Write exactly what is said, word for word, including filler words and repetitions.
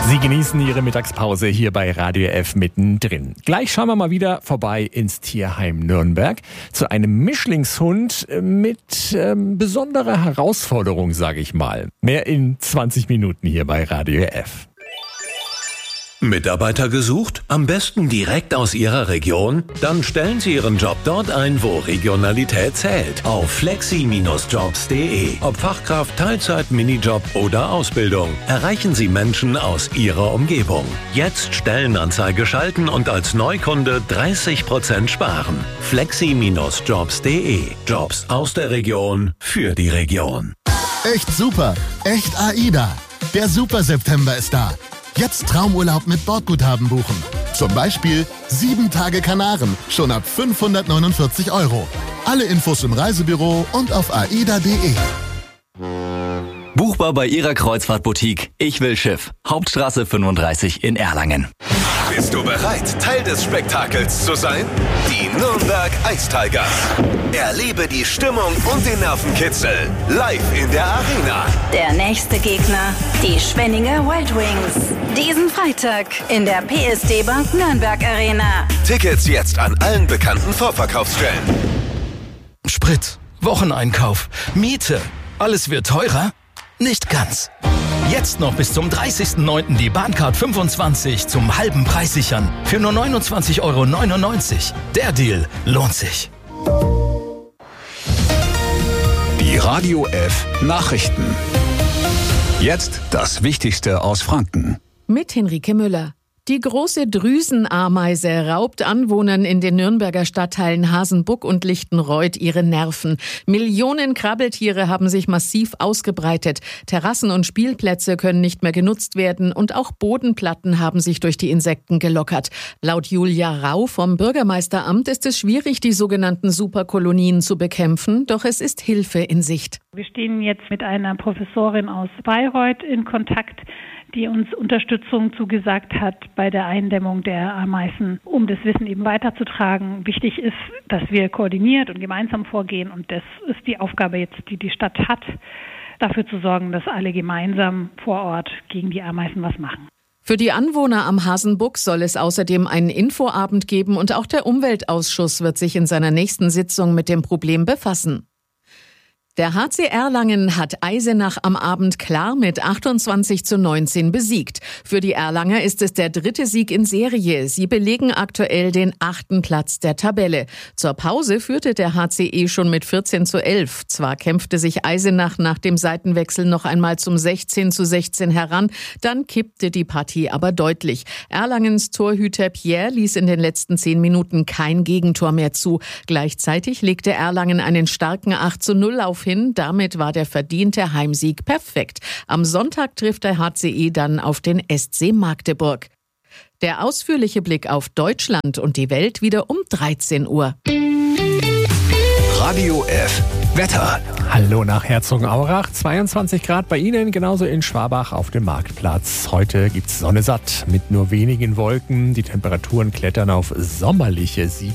Sie genießen Ihre Mittagspause hier bei Radio F mittendrin. Gleich schauen wir mal wieder vorbei ins Tierheim Nürnberg zu einem Mischlingshund mit ähm, besonderer Herausforderung, sage ich mal. Mehr in zwanzig Minuten hier bei Radio F. Mitarbeiter gesucht? Am besten direkt aus Ihrer Region? Dann stellen Sie Ihren Job dort ein, wo Regionalität zählt. Auf flexi Bindestrich jobs punkt de. Ob Fachkraft, Teilzeit, Minijob oder Ausbildung. Erreichen Sie Menschen aus Ihrer Umgebung. Jetzt Stellenanzeige schalten und als Neukunde dreißig Prozent sparen. flexi Bindestrich jobs punkt de. Jobs aus der Region für die Region. Echt super. Echt AIDA. Der Super September ist da. Jetzt Traumurlaub mit Bordguthaben buchen. Zum Beispiel sieben Tage Kanaren, schon ab fünfhundertneunundvierzig Euro. Alle Infos im Reisebüro und auf aida punkt de. Buchbar bei Ihrer Kreuzfahrtboutique Ich will Schiff. Hauptstraße fünfunddreißig in Erlangen. Bist du bereit, Teil des Spektakels zu sein? Die Nürnberg Ice Tigers. Erlebe die Stimmung und den Nervenkitzel live in der Arena. Der nächste Gegner, die Schwenninger Wild Wings. Diesen Freitag in der P S D Bank Nürnberg Arena. Tickets jetzt an allen bekannten Vorverkaufsstellen. Sprit, Wocheneinkauf, Miete. Alles wird teurer? Nicht ganz. Jetzt noch bis zum dreißigsten neunten die Bahncard fünfundzwanzig zum halben Preis sichern. Für nur neunundzwanzig Euro neunundneunzig. Der Deal lohnt sich. Die Radio F Nachrichten. Jetzt das Wichtigste aus Franken. Mit Henrike Müller. Die große Drüsenameise raubt Anwohnern in den Nürnberger Stadtteilen Hasenbuck und Lichtenreuth ihre Nerven. Millionen Krabbeltiere haben sich massiv ausgebreitet. Terrassen und Spielplätze können nicht mehr genutzt werden und auch Bodenplatten haben sich durch die Insekten gelockert. Laut Julia Rau vom Bürgermeisteramt ist es schwierig, die sogenannten Superkolonien zu bekämpfen, doch es ist Hilfe in Sicht. Wir stehen jetzt mit einer Professorin aus Bayreuth in Kontakt, die uns Unterstützung zugesagt hat bei der Eindämmung der Ameisen, um das Wissen eben weiterzutragen. Wichtig ist, dass wir koordiniert und gemeinsam vorgehen und das ist die Aufgabe jetzt, die die Stadt hat, dafür zu sorgen, dass alle gemeinsam vor Ort gegen die Ameisen was machen. Für die Anwohner am Hasenbuck soll es außerdem einen Infoabend geben und auch der Umweltausschuss wird sich in seiner nächsten Sitzung mit dem Problem befassen. Der H C Erlangen hat Eisenach am Abend klar mit achtundzwanzig zu neunzehn besiegt. Für die Erlanger ist es der dritte Sieg in Serie. Sie belegen aktuell den achten Platz der Tabelle. Zur Pause führte der H C E schon mit vierzehn zu elf. Zwar kämpfte sich Eisenach nach dem Seitenwechsel noch einmal zum sechzehn zu sechzehn heran, dann kippte die Partie aber deutlich. Erlangens Torhüter Pierre ließ in den letzten zehn Minuten kein Gegentor mehr zu. Gleichzeitig legte Erlangen einen starken acht zu null auf hin. Damit war der verdiente Heimsieg perfekt. Am Sonntag trifft der H C E dann auf den S C Magdeburg. Der ausführliche Blick auf Deutschland und die Welt wieder um dreizehn Uhr. Radio F Wetter. Hallo nach Herzogenaurach, zweiundzwanzig Grad bei Ihnen, genauso in Schwabach auf dem Marktplatz. Heute gibt's Sonne satt mit nur wenigen Wolken. Die Temperaturen klettern auf sommerliche